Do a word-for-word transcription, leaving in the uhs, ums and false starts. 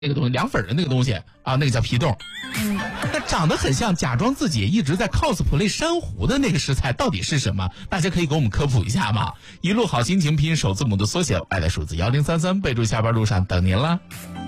那个东西凉粉的那个东西啊，那个叫皮冻。 嗯， 那长得很像，假装自己一直在 cosplay 珊瑚的那个食材到底是什么？大家可以给我们科普一下吗？一路好心情拼音首字母的缩写，外来数字幺零三三，备注下班路上等您了。